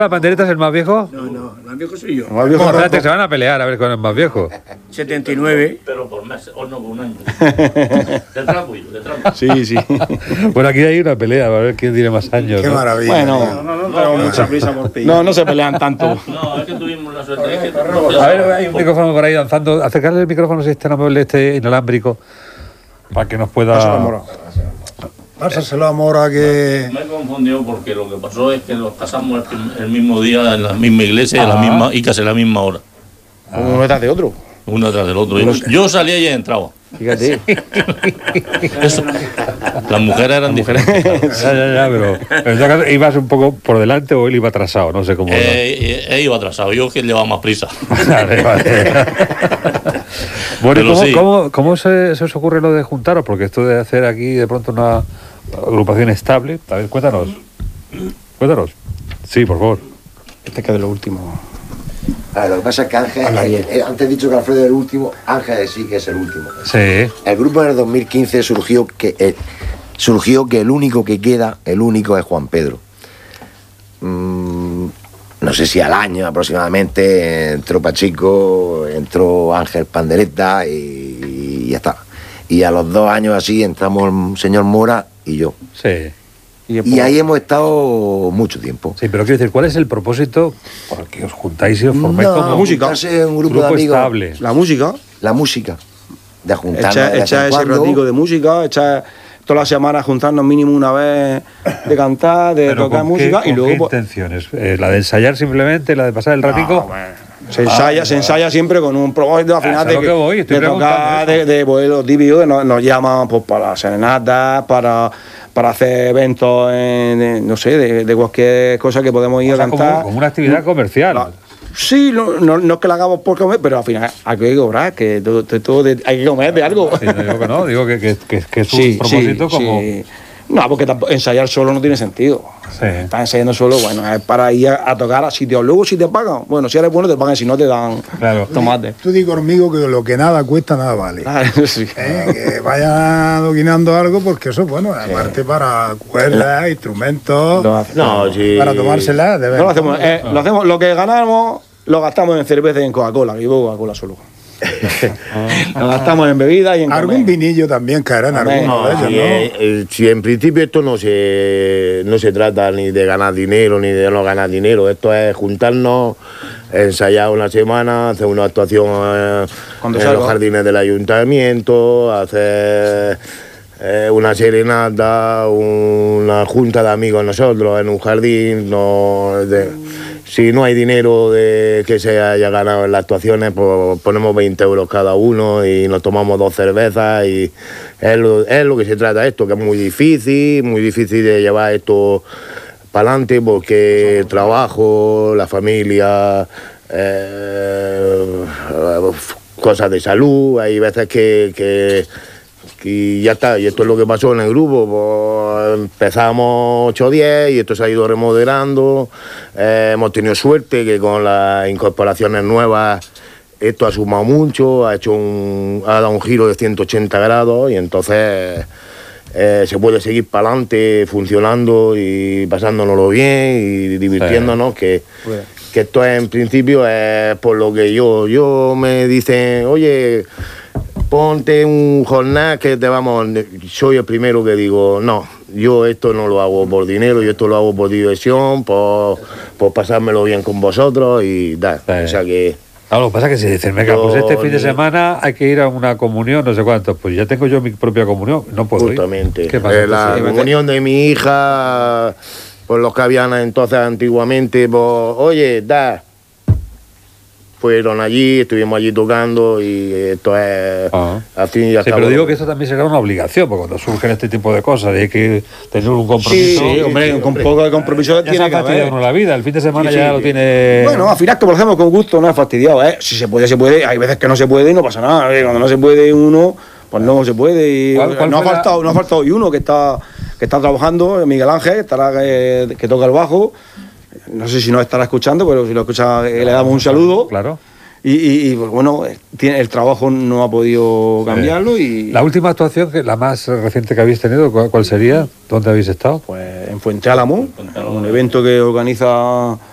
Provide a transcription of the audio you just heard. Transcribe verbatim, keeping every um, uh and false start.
¿La pandereta es el más viejo? No, no, el más viejo soy yo. El más viejo, espérate, se van a pelear a ver con el más viejo. setenta y nueve. Pero por meses, o no por un año. De trapo, de trapo. Sí, sí. Bueno, aquí hay una pelea, a ver quién tiene más años. Qué ¿no? maravilla. Bueno, No, no, no tenemos mucha prisa por pillar. no, no se pelean tanto. No, es que tuvimos la suerte. Es que A ver, hay un micrófono por ahí danzando. Acercarle el micrófono si este amable, este inalámbrico, para que nos pueda... Pásaselo a Mora que... me he confundido porque lo que pasó es que nos casamos el, prim- el mismo día en la misma iglesia, en la Ah. misma, y casi a la misma hora. Uno detrás de otro. Uno tras del otro. Yo, yo salía y entraba. Fíjate. Eso. Las mujeres eran diferentes. Ya, ya, ya, pero, pero en todo caso, ¿ibas un poco por delante o él iba atrasado? No sé cómo... Eh, eh, él iba atrasado, yo que llevaba más prisa. Vale, vale. Bueno, ¿y Pero ¿cómo, sí. cómo, cómo se, se os ocurre lo de juntaros? Porque esto de hacer aquí de pronto una agrupación estable... A ver, cuéntanos. Cuéntanos. Sí, por favor. Este que es de lo último. A ver, lo que pasa es que Ángel, eh, eh, antes he dicho que Alfredo es el último, Ángel sí que es el último. Sí. El grupo en el dos mil quince surgió que, eh, surgió que el único que queda, el único es Juan Pedro. Mm, no sé si al año aproximadamente entró Pachico, entró Ángel Pandereta y, y ya está. Y a los dos años así entramos el señor Mora y yo. Sí. Y ahí hemos estado mucho tiempo. Sí, pero quiero decir, ¿cuál es el propósito por el que os juntáis y os formáis No, como la música. juntarse un grupo, grupo de amigos. estable? La música. La música. De juntarnos Echa, de vez echa en ese cuando. ratico de música, echa todas las semanas juntarnos mínimo una vez de cantar, de Pero tocar ¿con música qué, y con luego qué pues, intenciones? Eh, ¿La de ensayar simplemente? ¿La de pasar el ratico? se ensaya, se ensaya siempre con un propósito al Ah, final es a de, lo que voy, estoy de tocar, preguntando de, de pues, los típicos que nos, nos llaman pues, para serenatas, para, para hacer eventos, en, en, no sé, de, de cualquier cosa que podemos ir O sea, a cantar. como, como una actividad comercial. La- Sí, no, no, no es que la hagamos por comer, pero al final hay que cobrar, que todo, todo- todo de- hay que comer de algo. Sí, no digo que no, digo que, que, que- que es un Sí, propósito sí, como... sí. No, porque tampoco, ensayar solo no tiene sentido. Sí. Estás ensayando solo, bueno, es para ir a, a tocar a sitios. Luego, si te pagan, bueno, si eres bueno, te pagan, si no, te dan Claro. tomate. Tú di conmigo que lo que nada cuesta, nada vale. Claro, sí. ¿Eh? Que vaya adoquinando algo, porque eso, bueno, aparte para cuerdas, instrumentos, Lo hace- No, sí. para tomársela, de No verdad. lo hacemos, eh, lo hacemos, lo que ganamos lo gastamos en cerveza y en Coca-Cola, que yo bebo Coca-Cola solo. Lo gastamos en bebidas y en Algún comer. vinillo también caerá en Hombre, alguno de No, ellos, si, ¿no? eh, eh, si en principio esto no se, no se trata ni de ganar dinero ni de no ganar dinero, esto es juntarnos, ensayar una semana, hacer una actuación eh, Cuando en salga. los jardines del ayuntamiento, hacer eh, una serenata, una junta de amigos nosotros en un jardín. No, de- si no hay dinero de que se haya ganado en las actuaciones, pues ponemos veinte euros cada uno y nos tomamos dos cervezas y es lo, es lo que se trata esto, que es muy difícil, muy difícil de llevar esto para adelante porque el trabajo, la familia, eh, cosas de salud, hay veces que, que y ya está, y esto es lo que pasó en el grupo. Pues empezamos ocho o diez y esto se ha ido remodelando. Eh, hemos tenido suerte que con las incorporaciones nuevas esto ha sumado mucho, ha hecho un, ha dado un giro de ciento ochenta grados y entonces eh, se puede seguir para adelante funcionando y pasándonoslo bien y divirtiéndonos, que, que esto es, en principio es por lo que yo, yo me dicen, oye, ponte un jornal que te vamos... Soy el primero que digo, no, yo esto no lo hago por dinero, yo esto lo hago por diversión, por, por pasármelo bien con vosotros y tal. Sí. O sea que... No, lo que pasa es que si dicen, venga, Yo pues este fin de ni- semana hay que ir a una comunión, no sé cuánto, pues ya tengo yo mi propia comunión, no puedo ir. Justamente. ¿Qué pasa? Eh, la Entonces, comunión de mi hija, por los que habían entonces antiguamente, pues, oye, da. Fueron allí, estuvimos allí tocando y esto es... Ah. Al fin y al Sí, cabo- pero digo que eso también será una obligación, porque cuando surgen este tipo de cosas hay que tener un Sí, compromiso. sí, hombre, con poco de compromiso Ya se tiene ha que fastidiado haber. uno la vida, el fin de semana Sí, ya sí. lo tiene... Bueno, al final, como lo hacemos con gusto, no es fastidiado, ¿eh? Si se puede, se puede. Hay veces que no se puede y no pasa nada. ¿eh? Cuando no se puede uno, pues no se puede. Y ¿Cuál- cuál no, ha fue la- faltado, no ha faltado hoy uno que está, que está trabajando, Miguel Ángel, estará, que, que toca el bajo. No sé si nos estará escuchando, pero si lo escucha, eh, le damos un saludo. Claro. Y, y, y, pues, bueno, eh, tiene, el trabajo no ha podido cambiarlo y... La última actuación, que la más reciente que habéis tenido, ¿cuál, cuál sería? ¿Dónde habéis estado? Pues en Fuente Álamo, un evento que organiza